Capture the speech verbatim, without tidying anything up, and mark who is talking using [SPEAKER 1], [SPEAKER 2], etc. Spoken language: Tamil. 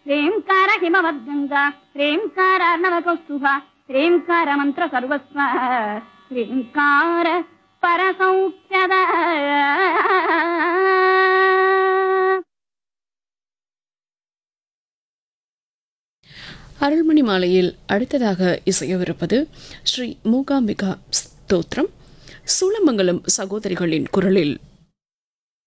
[SPEAKER 1] ಶ್ರೀಂಕಾರ ಹಿಮವದ್ಗಂಗಾ ಶ್ರೀಂಕಾರ ನವಕೌಸ್ತುಭ ಶ್ರೀಂಕಾರ ಮಂತ್ರ ಸರ್ವಸ್ವ ಶ್ರೀಂಕಾರ பரசௌக்கியத.
[SPEAKER 2] அருள்மணி மாலையில் அடுத்ததாக இசையவிருப்பது ஸ்ரீ மூகாம்பிகா ஸ்தோத்திரம் சூளமங்கலம் சகோதரிகளின் குரலில்.